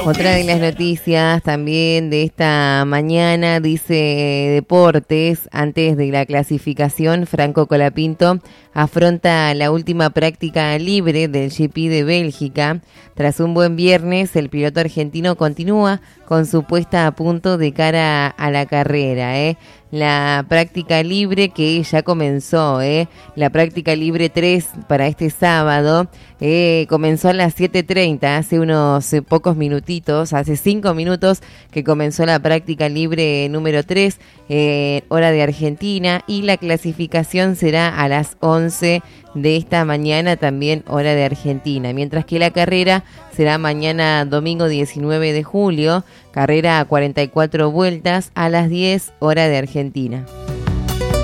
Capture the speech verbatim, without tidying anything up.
Otra de las noticias también de esta mañana dice Deportes, antes de la clasificación, Franco Colapinto afronta la última práctica libre del G P de Bélgica. Tras un buen viernes, el piloto argentino continúa con su puesta a punto de cara a la carrera, ¿eh? La práctica libre que ya comenzó, ¿eh? La práctica libre tres para este sábado eh, comenzó a las siete treinta, hace unos eh, pocos minutitos, hace cinco minutos que comenzó la práctica libre número tres, eh, hora de Argentina, y la clasificación será a las once de esta mañana, también hora de Argentina, mientras que la carrera será mañana domingo diecinueve de julio, carrera a cuarenta y cuatro vueltas a las diez hora de Argentina.